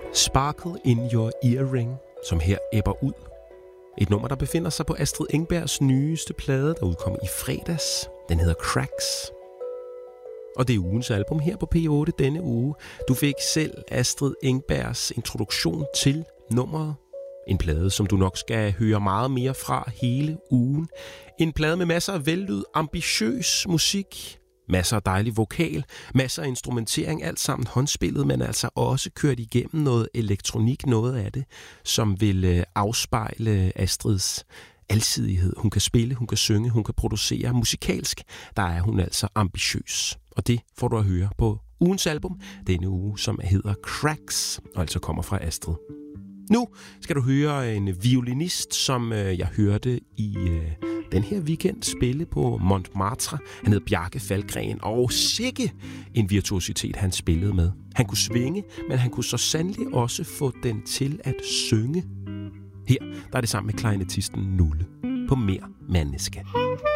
Sparkle in Your Earring, som her ebber ud. Et nummer, der befinder sig på Astrid Engbergs nyeste plade, der udkom i fredags. Den hedder Cracks. Og det er ugens album her på P8 denne uge. Du fik selv Astrid Engbergs introduktion til nummeret. En plade, som du nok skal høre meget mere fra hele ugen. En plade med masser af vellyd, ambitiøs musik, masser af dejlig vokal, masser af instrumentering, alt sammen håndspillet, men altså også kørt igennem noget elektronik, noget af det, som vil afspejle Astrids alsidighed. Hun kan spille, hun kan synge, hun kan producere musikalsk. Der er hun altså ambitiøs. Og det får du at høre på ugens album denne uge, som hedder Cracks, og altså kommer fra Astrid. Nu skal du høre en violinist, som jeg hørte i den her weekend spille på Montmartre. Han hed Bjarke Falkgren, og sikke en virtuositet han spillede med. Han kunne svinge, men han kunne så sandelig også få den til at synge. Her der er det sammen med klarinettisten Nulle på Mer Menneske.